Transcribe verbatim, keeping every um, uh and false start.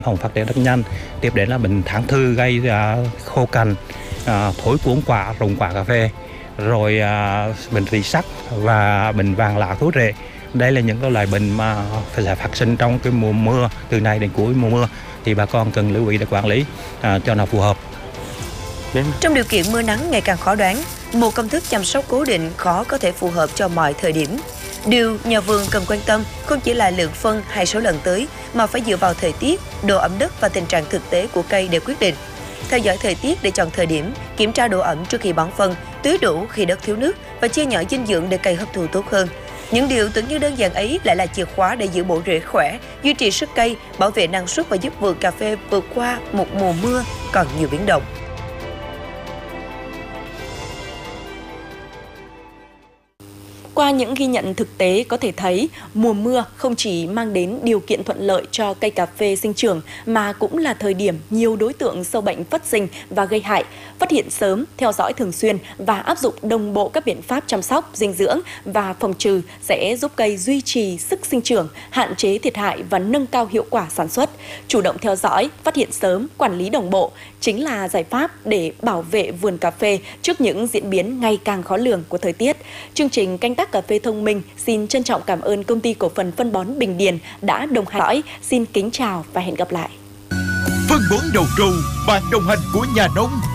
Hồng phát triển rất nhanh, tiếp đến là bệnh tháng thư gây à, khô cành, à, thối cuốn quả, rụng quả cà phê, rồi à, bệnh rỉ sắt và bệnh vàng lá thối rễ. Đây là những cái loại bệnh mà phải phát sinh trong cái mùa mưa, từ nay đến cuối mùa mưa, thì bà con cần lưu ý để quản lý à, cho nó phù hợp. Trong điều kiện mưa nắng ngày càng khó đoán, một công thức chăm sóc cố định khó có thể phù hợp cho mọi thời điểm. Điều nhà vườn cần quan tâm không chỉ là lượng phân hay số lần tưới, mà phải dựa vào thời tiết, độ ẩm đất và tình trạng thực tế của cây để quyết định. Theo dõi thời tiết để chọn thời điểm, kiểm tra độ ẩm trước khi bón phân, tưới đủ khi đất thiếu nước và chia nhỏ dinh dưỡng để cây hấp thụ tốt hơn. Những điều tưởng như đơn giản ấy lại là chìa khóa để giữ bộ rễ khỏe, duy trì sức cây, bảo vệ năng suất và giúp vườn cà phê vượt qua một mùa mưa còn nhiều biến động. Qua những ghi nhận thực tế có thể thấy, mùa mưa không chỉ mang đến điều kiện thuận lợi cho cây cà phê sinh trưởng mà cũng là thời điểm nhiều đối tượng sâu bệnh phát sinh và gây hại. Phát hiện sớm, theo dõi thường xuyên và áp dụng đồng bộ các biện pháp chăm sóc, dinh dưỡng và phòng trừ sẽ giúp cây duy trì sức sinh trưởng, hạn chế thiệt hại và nâng cao hiệu quả sản xuất. Chủ động theo dõi, phát hiện sớm, quản lý đồng bộ chính là giải pháp để bảo vệ vườn cà phê trước những diễn biến ngày càng khó lường của thời tiết. Chương trình Canh tác cà phê thông minh xin trân trọng cảm ơn Công ty Cổ phần Phân bón Bình Điền đã đồng hành. Xin kính chào và hẹn gặp lại. Phân bón đầu trâu, bạn đồng hành của nhà nông.